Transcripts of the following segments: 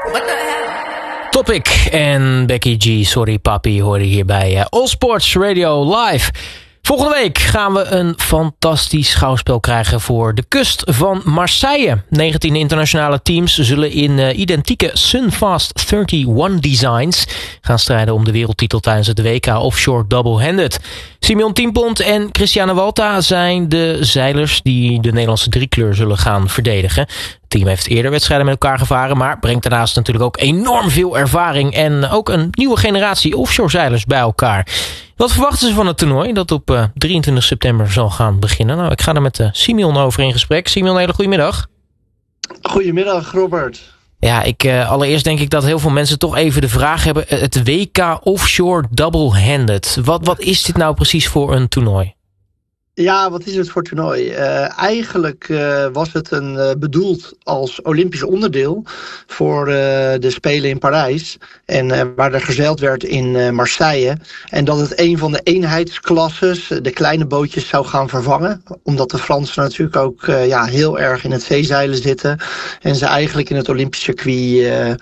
Topic en Becky G, sorry papi, hoorde hier bij All Sports Radio Live. Volgende week gaan we een fantastisch schouwspel krijgen voor de kust van Marseille. 19 internationale teams zullen in identieke Sunfast 31 designs gaan strijden om de wereldtitel tijdens het WK Offshore Double-Handed. Simeon Tienpont en Christiane Walta zijn de zeilers die de Nederlandse driekleur zullen gaan verdedigen. Het team heeft eerder wedstrijden met elkaar gevaren, maar brengt daarnaast natuurlijk ook enorm veel ervaring en ook een nieuwe generatie offshore zeilers bij elkaar. Wat verwachten ze van het toernooi dat op 23 september zal gaan beginnen? Nou, ik ga er met Simeon over in gesprek. Simeon, een hele goede middag. Goedemiddag, Robert. Ja, allereerst denk ik dat heel veel mensen toch even de vraag hebben. Het WK Offshore Double-Handed. Wat is dit nou precies voor een toernooi? Ja, wat is het voor toernooi? Eigenlijk was het bedoeld als Olympisch onderdeel voor de Spelen in Parijs. En waar er gezeild werd in Marseille. En dat het een van de eenheidsklasses, de kleine bootjes, zou gaan vervangen. Omdat de Fransen natuurlijk ook heel erg in het zeezeilen zitten. En ze eigenlijk in het Olympisch circuit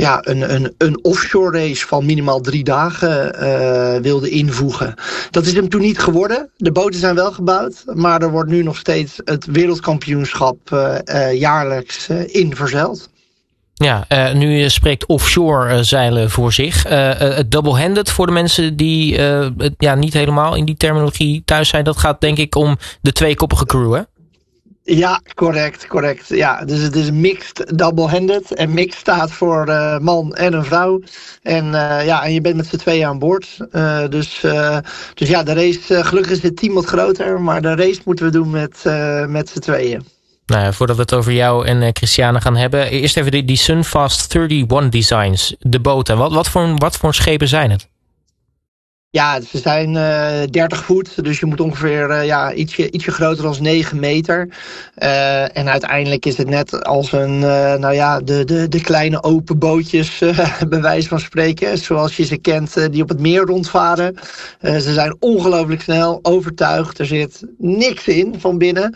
een offshore race van minimaal 3 dagen wilden invoegen. Dat is hem toen niet geworden. De boten zijn wel gebouwd, maar er wordt nu nog steeds het wereldkampioenschap jaarlijks in verzeild. Ja, nu spreekt offshore zeilen voor zich. Het double-handed voor de mensen die niet helemaal in die terminologie thuis zijn, dat gaat denk ik om de tweekoppige crew, hè? Ja, correct. Ja, dus het is mixed double-handed. En mixed staat voor man en een vrouw. En je bent met z'n tweeën aan boord. Dus ja, de race, gelukkig is het team wat groter. Maar de race moeten we doen met z'n tweeën. Nou ja, voordat we het over jou en Christiane gaan hebben. Eerst even die Sunfast 31 designs. De boten. Wat voor schepen zijn het? Ja, ze zijn 30 voet, dus je moet ongeveer ietsje groter dan 9 meter. En uiteindelijk is het net als de kleine open bootjes, bij wijze van spreken. Zoals je ze kent, die op het meer rondvaren. Ze zijn ongelooflijk snel, overtuigd. Er zit niks in van binnen.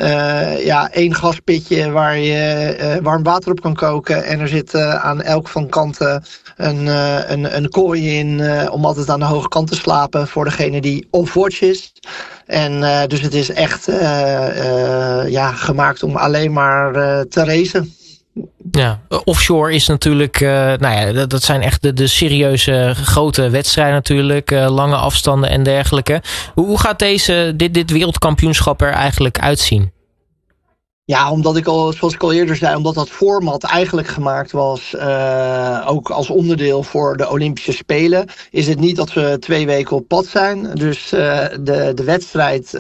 1 gaspitje waar je warm water op kan koken. En er zit aan elk van kanten een kooi in om altijd aan de hoge kant te slapen voor degene die off-watch is. En dus het is echt gemaakt om alleen maar te racen. Ja, offshore is natuurlijk, dat zijn echt de serieuze grote wedstrijden natuurlijk, lange afstanden en dergelijke. Hoe gaat dit wereldkampioenschap er eigenlijk uitzien? Ja, zoals ik al eerder zei, omdat dat format eigenlijk gemaakt was, ook als onderdeel voor de Olympische Spelen, is het niet dat we 2 weken op pad zijn. Dus de wedstrijd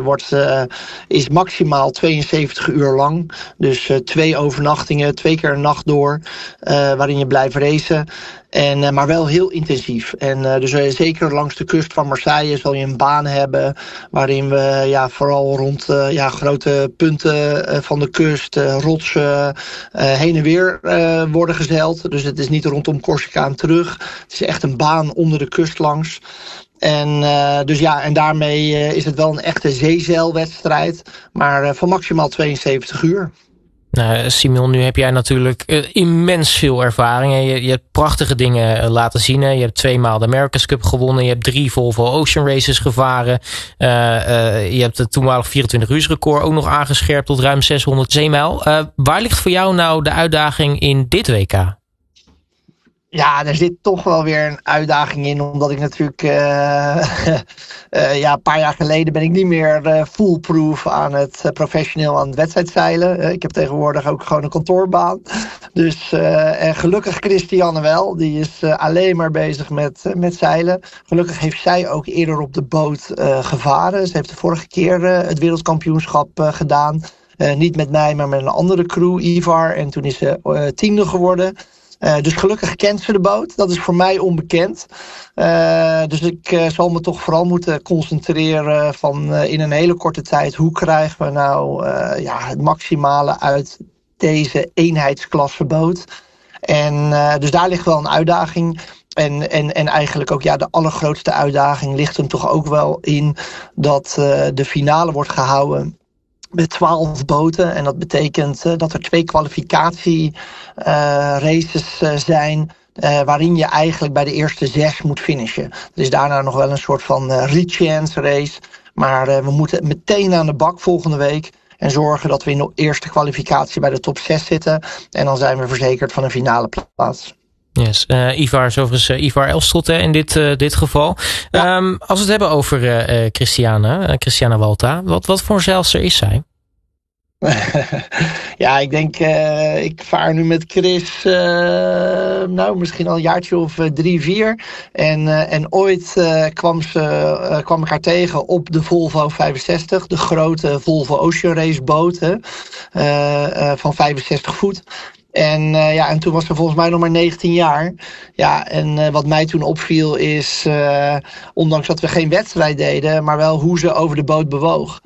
is maximaal 72 uur lang. Dus 2 overnachtingen, 2 keer een nacht door, waarin je blijft racen. Maar wel heel intensief. En dus zeker langs de kust van Marseille zal je een baan hebben waarin we vooral rond grote punten van de kust, rotsen, heen en weer worden gezeild. Dus het is niet rondom Corsica en terug. Het is echt een baan onder de kust langs. En daarmee is het wel een echte zeezeilwedstrijd, maar van maximaal 72 uur. Nou, Simeon, nu heb jij natuurlijk immens veel ervaring. Je hebt prachtige dingen laten zien. Je hebt 2 maal de America's Cup gewonnen. Je hebt 3 Volvo Ocean Races gevaren. Je hebt het toenmalig 24 uur record ook nog aangescherpt tot ruim 600 zeemijl. Waar ligt voor jou nou de uitdaging in dit WK? Ja, er zit toch wel weer een uitdaging in, omdat ik natuurlijk een paar jaar geleden ben ik niet meer foolproof aan het professioneel aan het wedstrijdzeilen. Ik heb tegenwoordig ook gewoon een kantoorbaan. Dus en gelukkig Christiane wel, die is alleen maar bezig met zeilen. Gelukkig heeft zij ook eerder op de boot gevaren. Ze heeft de vorige keer het wereldkampioenschap gedaan. Niet met mij, maar met een andere crew, Ivar. En toen is ze 10e geworden. Dus gelukkig kent ze de boot. Dat is voor mij onbekend. Dus ik zal me toch vooral moeten concentreren van in een hele korte tijd. Hoe krijgen we nou het maximale uit deze eenheidsklasse boot? En dus daar ligt wel een uitdaging. En eigenlijk ook de allergrootste uitdaging ligt hem toch ook wel in dat de finale wordt gehouden met 12 boten. En dat betekent dat er 2 kwalificatieraces zijn. Waarin je eigenlijk bij de eerste 6 moet finishen. Er is daarna nog wel een soort van rechance race. Maar we moeten meteen aan de bak volgende week. En zorgen dat we in de eerste kwalificatie bij de top 6 zitten. En dan zijn we verzekerd van een finale plaats. Yes, Ivar is overigens Ivar Elstodt in dit geval. Ja. Als we het hebben over Christiana Walta. Wat voor een zeilster is zij? Ja, ik denk, ik vaar nu met Chris, misschien al een jaartje of 3, 4. En ooit kwam ik haar tegen op de Volvo 65, de grote Volvo Ocean Race boot van 65 voet. En toen was ze volgens mij nog maar 19 jaar. Ja, en wat mij toen opviel is, ondanks dat we geen wedstrijd deden, maar wel hoe ze over de boot bewoog.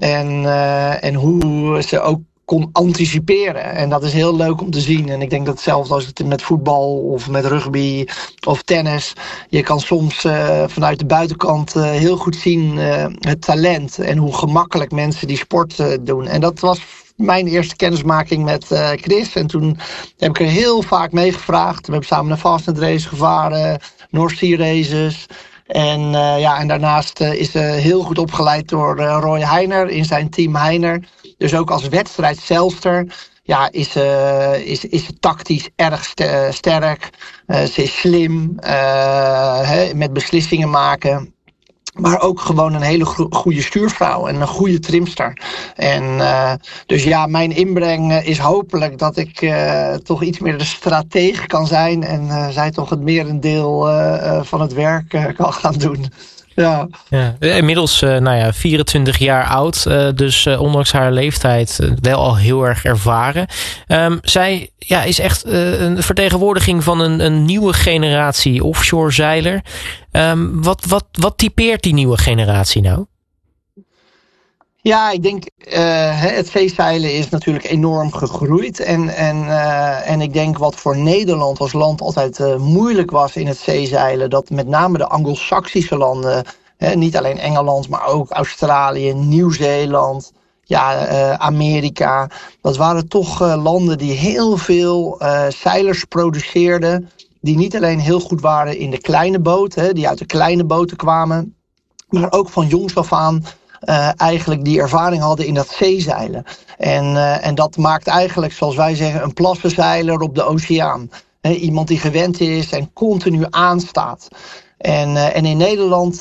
En hoe ze ook kon anticiperen. En dat is heel leuk om te zien. En ik denk dat zelfs als het met voetbal of met rugby of tennis, je kan soms vanuit de buitenkant heel goed zien het talent en hoe gemakkelijk mensen die sport doen. En dat was mijn eerste kennismaking met Chris. En toen heb ik er heel vaak meegevraagd. We hebben samen een Fastnet race gevaren, North Sea races. En daarnaast is ze heel goed opgeleid door Roy Heiner in zijn team Heiner. Dus ook als wedstrijdzeilster is ze tactisch erg sterk. Ze is slim met beslissingen maken. Maar ook gewoon een hele goede stuurvrouw en een goede trimster. En dus mijn inbreng is hopelijk dat ik toch iets meer de stratege kan zijn. En zij toch het merendeel van het werk kan gaan doen. Ja. Inmiddels 24 jaar oud. Dus ondanks haar leeftijd wel al heel erg ervaren. Zij is echt een vertegenwoordiging van een nieuwe generatie offshore zeiler. Wat typeert die nieuwe generatie nou? Ja, ik denk het zeezeilen is natuurlijk enorm gegroeid. En ik denk wat voor Nederland als land altijd moeilijk was in het zeezeilen, dat met name de Anglo-Saxische landen, niet alleen Engeland, maar ook Australië, Nieuw-Zeeland, Amerika. Dat waren toch landen die heel veel zeilers produceerden, die niet alleen heel goed waren in de kleine boten, die uit de kleine boten kwamen, maar ook van jongs af aan eigenlijk die ervaring hadden in dat zeezeilen. En dat maakt eigenlijk, zoals wij zeggen, een plassenzeiler op de oceaan. Iemand die gewend is en continu aanstaat. En in Nederland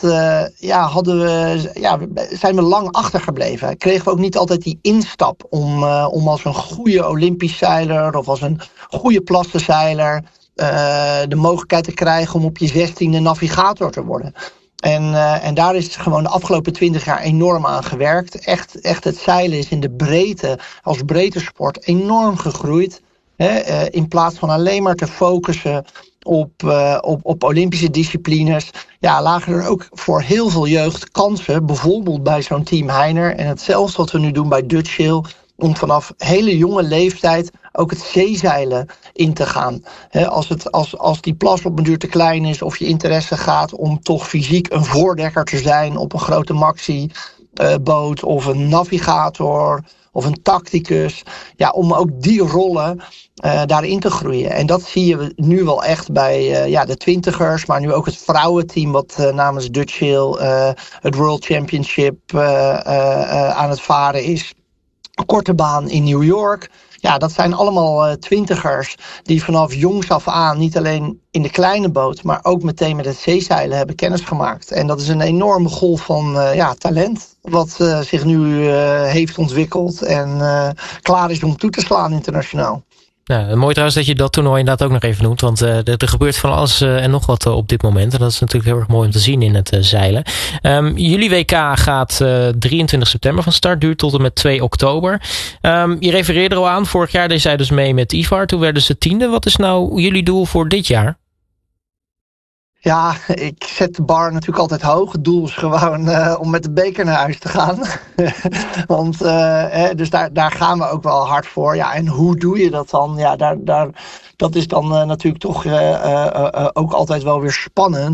zijn we lang achtergebleven. Kregen we ook niet altijd die instap om als een goede Olympisch zeiler of als een goede plassenzeiler de mogelijkheid te krijgen om op je 16e navigator te worden. En daar is gewoon de afgelopen 20 jaar enorm aan gewerkt. Echt het zeilen is in de breedte, als breedte sport, enorm gegroeid. In plaats van alleen maar te focussen op Olympische disciplines, lagen er ook voor heel veel jeugd kansen. Bijvoorbeeld bij zo'n team Heiner. En hetzelfde wat we nu doen bij Dutch Sail, om vanaf hele jonge leeftijd ook het zeezeilen in te gaan. Als die plas op een duur te klein is of je interesse gaat om toch fysiek een voordekker te zijn op een grote maxi-boot of een navigator of een tacticus. Om ook die rollen daarin te groeien. En dat zie je nu wel echt bij de twintigers, maar nu ook het vrouwenteam wat namens Dutch Sail het World Championship aan het varen is. Korte baan in New York. Ja, dat zijn allemaal twintigers die vanaf jongs af aan niet alleen in de kleine boot, maar ook meteen met het zeezeilen hebben kennis gemaakt. En dat is een enorme golf van talent wat zich nu heeft ontwikkeld en klaar is om toe te slaan internationaal. Nou, mooi trouwens dat je dat toernooi inderdaad ook nog even noemt. Want er gebeurt van alles en nog wat op dit moment. En dat is natuurlijk heel erg mooi om te zien in het zeilen. Jullie WK gaat 23 september van start. Duurt tot en met 2 oktober. Je refereerde er al aan. Vorig jaar deed zij dus mee met Ivar. Toen werden ze 10e. Wat is nou jullie doel voor dit jaar? Ja, ik zet de bar natuurlijk altijd hoog. Het doel is gewoon om met de beker naar huis te gaan. Want dus daar gaan we ook wel hard voor. Ja, en hoe doe je dat dan? Ja, dat is dan natuurlijk toch ook altijd wel weer spannend.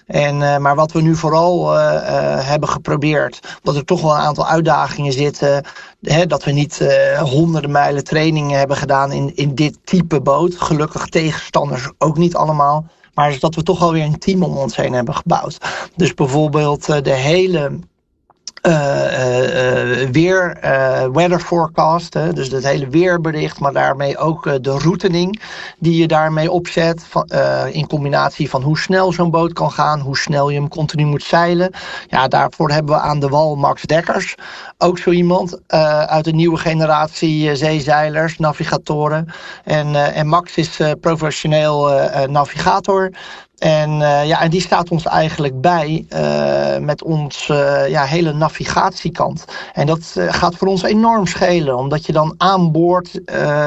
Maar wat we nu vooral hebben geprobeerd, dat er toch wel een aantal uitdagingen zitten. Dat we niet honderden mijlen trainingen hebben gedaan in dit type boot. Gelukkig tegenstanders ook niet allemaal. Maar is dat we toch alweer een team om ons heen hebben gebouwd. Dus bijvoorbeeld de hele weather forecast, dus het hele weerbericht, maar daarmee ook de routening die je daarmee opzet, in combinatie van hoe snel zo'n boot kan gaan, hoe snel je hem continu moet zeilen. Ja, daarvoor hebben we aan de wal Max Dekkers, ook zo iemand uit de nieuwe generatie zeezeilers, navigatoren. En Max is professioneel navigator. En die staat ons eigenlijk bij met ons hele navigatiekant. En dat gaat voor ons enorm schelen, omdat je dan aan boord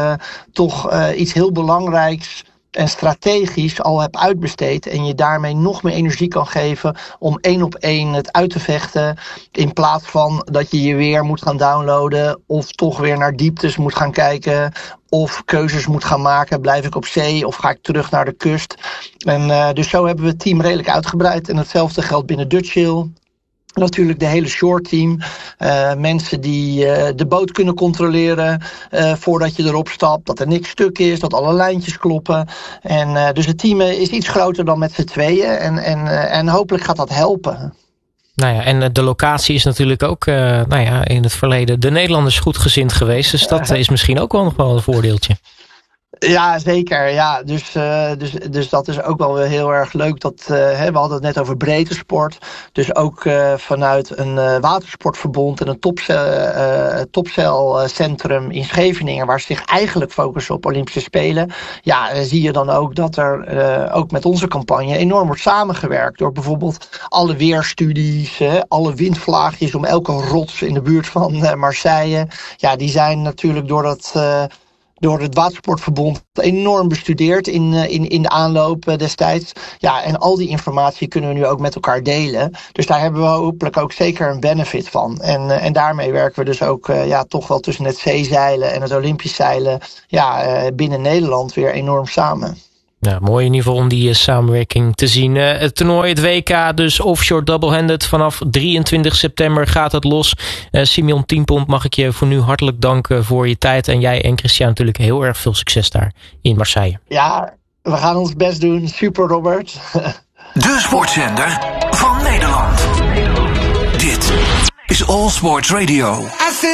toch iets heel belangrijks en strategisch al hebt uitbesteed en je daarmee nog meer energie kan geven om 1 op 1 het uit te vechten, in plaats van dat je weer moet gaan downloaden of toch weer naar dieptes moet gaan kijken of keuzes moet gaan maken. Blijf ik op zee of ga ik terug naar de kust? En dus zo hebben we het team redelijk uitgebreid. En hetzelfde geldt binnen Dutchill. Natuurlijk de hele shore team. Mensen die de boot kunnen controleren voordat je erop stapt. Dat er niks stuk is, dat alle lijntjes kloppen. En dus het team is iets groter dan met z'n tweeën. En hopelijk gaat dat helpen. Nou ja, en de locatie is natuurlijk ook in het verleden de Nederlanders goedgezind geweest. Dus dat is misschien ook wel nog wel een voordeeltje. Ja, zeker. Ja, dus dat is ook wel weer heel erg leuk. We hadden het net over breedte sport. Dus ook vanuit een watersportverbond en een topcelcentrum in Scheveningen, waar ze zich eigenlijk focussen op Olympische Spelen. Ja, zie je dan ook dat er ook met onze campagne enorm wordt samengewerkt. Door bijvoorbeeld alle weerstudies, alle windvlaagjes om elke rots in de buurt van Marseille. Ja, die zijn natuurlijk door het watersportverbond enorm bestudeerd in de aanloop destijds. Ja, en al die informatie kunnen we nu ook met elkaar delen. Dus daar hebben we hopelijk ook zeker een benefit van. En daarmee werken we dus ook toch wel tussen het zeezeilen en het Olympisch zeilen binnen Nederland weer enorm samen. Ja, mooi in ieder geval om die samenwerking te zien. Het toernooi, het WK, dus offshore double-handed. Vanaf 23 september gaat het los. Simeon Tienpont, mag ik je voor nu hartelijk danken voor je tijd. En jij en Christian natuurlijk heel erg veel succes daar in Marseille. Ja, we gaan ons best doen. Super, Robert. De sportzender van Nederland. Dit is All Sports Radio.